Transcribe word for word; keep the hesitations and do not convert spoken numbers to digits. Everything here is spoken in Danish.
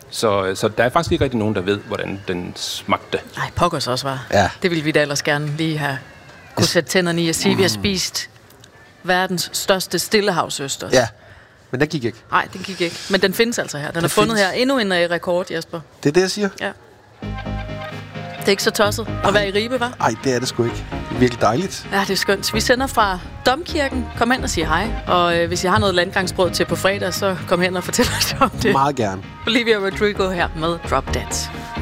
Så, så der er faktisk ikke rigtig nogen, der ved, hvordan den smagte. Nej, pokkers også var. Ja. Det ville vi da ellers gerne lige have kunne sætte tænderne i og sige, mm. vi har spist verdens største stillehavsøsters. Ja, men den gik ikke. Nej, den gik ikke. Men den findes altså her. Den den er fundet findes. her. Endnu en uh, rekord, Jesper. Det er det, jeg siger. Ja. Det er ikke så tosset at være i Ribe, hva'? Nej, det er det sgu ikke. Det er virkelig dejligt. Ja, det er skønt. Vi sender fra Domkirken. Kom hen og sig hej. Og øh, hvis I har noget landgangsbrød til på fredag, så kom hen og fortæl os om det. Meget gerne. Olivia Rodrigo her med Drop Dance.